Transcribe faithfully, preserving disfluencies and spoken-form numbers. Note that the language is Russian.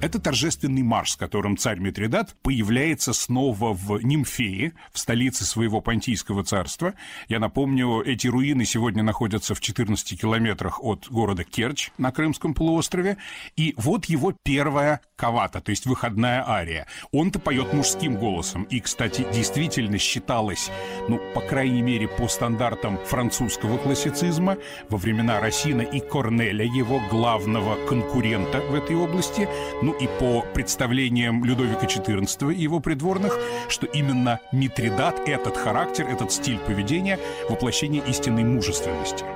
Это торжественный марш, с которым царь Митридат появляется снова в Нимфее, в столице своего Понтийского царства. Я напомню, эти руины сегодня находятся в четырнадцати километрах от города Керчь на Крымском полуострове. И вот его первая кавата, то есть выходная ария. Он-то поет мужским голосом. И, кстати, действительно считалось, ну, по крайней мере, по стандартам французского классицизма, во времена Рассина и Корнеля, его главного конкурента в этой области, ну и по представлениям Людовика четырнадцатого и его придворных, что именно Митридат, этот характер, этот стиль поведения — воплощение истинной мужественности.